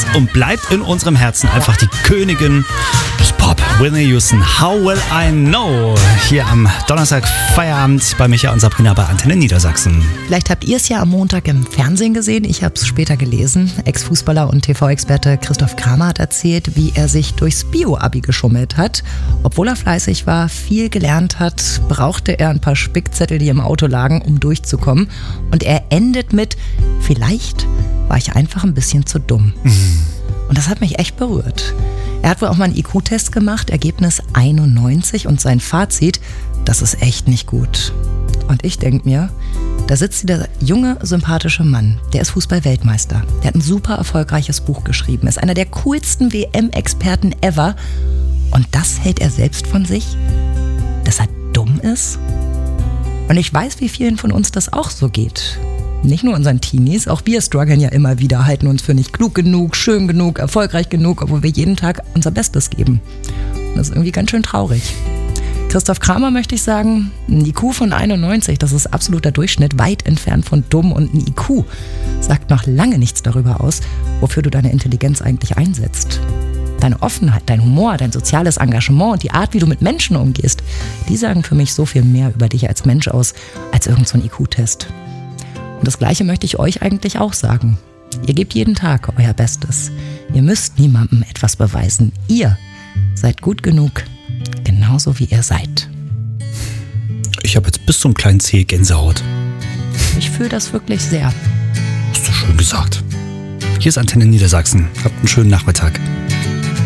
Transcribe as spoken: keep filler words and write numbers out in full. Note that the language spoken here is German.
und bleibt in unserem Herzen einfach die Königin des Pop. Whitney Houston, How Will I Know? Hier am Donnerstag Feierabend bei Micha und Sabrina bei Antenne Niedersachsen. Vielleicht habt ihr es ja am Montag im Fernsehen gesehen. Ich habe es später gelesen. Ex-Fußballer und T V-Experte Christoph Kramer hat erzählt, wie er sich durchs Bio-Abi geschummelt hat. Obwohl er fleißig war, viel gelernt hat, brauchte er ein paar Spickzettel, die im Auto lagen, um durchzukommen. Und er endet mit: Vielleicht war ich einfach ein bisschen zu dumm. Mhm. Und das hat mich echt berührt. Er hat wohl auch mal einen I Q-Test gemacht, Ergebnis einundneunzig, und sein Fazit: Das ist echt nicht gut. Und ich denke mir, da sitzt dieser junge, sympathische Mann, der ist Fußball-Weltmeister. Der hat ein super erfolgreiches Buch geschrieben, ist einer der coolsten W M-Experten ever. Und das hält er selbst von sich? Dass er dumm ist? Und ich weiß, wie vielen von uns das auch so geht. Nicht nur unseren Teenies, auch wir strugglen ja immer wieder, halten uns für nicht klug genug, schön genug, erfolgreich genug, obwohl wir jeden Tag unser Bestes geben. Und das ist irgendwie ganz schön traurig. Christoph Kramer möchte ich sagen, ein I Q von einundneunzig, das ist absoluter Durchschnitt, weit entfernt von dumm, und ein I Q sagt noch lange nichts darüber aus, wofür du deine Intelligenz eigentlich einsetzt. Deine Offenheit, dein Humor, dein soziales Engagement und die Art, wie du mit Menschen umgehst, die sagen für mich so viel mehr über dich als Mensch aus, als irgend so ein I Q-Test. Und das Gleiche möchte ich euch eigentlich auch sagen. Ihr gebt jeden Tag euer Bestes. Ihr müsst niemandem etwas beweisen. Ihr seid gut genug, genauso wie ihr seid. Ich habe jetzt bis zum kleinen Zeh Gänsehaut. Ich fühle das wirklich sehr. Hast du schön gesagt. Hier ist Antenne Niedersachsen. Habt einen schönen Nachmittag.